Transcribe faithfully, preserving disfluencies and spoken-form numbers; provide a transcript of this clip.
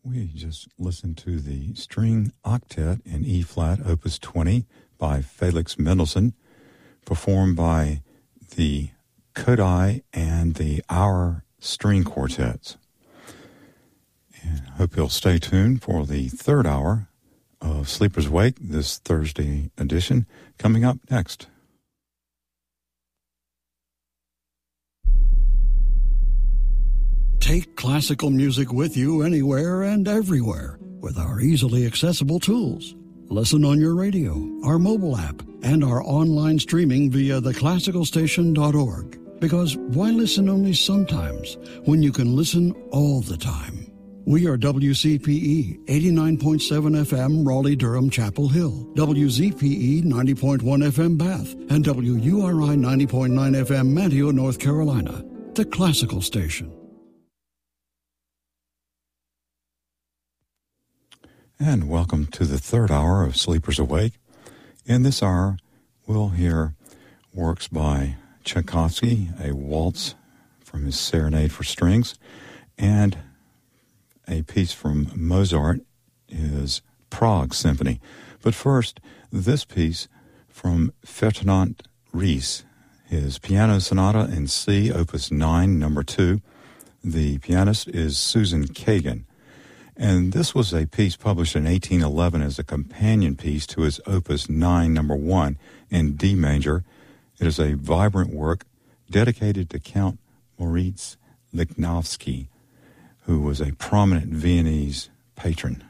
We just listened to the String Octet in E-flat, Opus twenty, by Felix Mendelssohn, performed by the Kodai and the Our String Quartets. And I hope you'll stay tuned for the third hour of Sleepers Wake, this Thursday edition, coming up next. Take classical music with you anywhere and everywhere with our easily accessible tools. Listen on your radio, our mobile app, and our online streaming via the classical station dot org. Because why listen only sometimes when you can listen all the time? We are W C P E eighty-nine point seven F M Raleigh-Durham Chapel Hill, W Z P E ninety point one F M Bath, and W U R I ninety point nine F M Manteo, North Carolina, the classical station. And welcome to the third hour of Sleepers Awake. In this hour, we'll hear works by Tchaikovsky, a waltz from his Serenade for Strings, and a piece from Mozart, his Prague Symphony. But first, this piece from Ferdinand Ries, his Piano Sonata in C, Opus nine, number two. The pianist is Susan Kagan. And this was a piece published in eighteen eleven as a companion piece to his Opus nine, number one, in D major. It is a vibrant work dedicated to Count Moritz Lichnowsky, who was a prominent Viennese patron.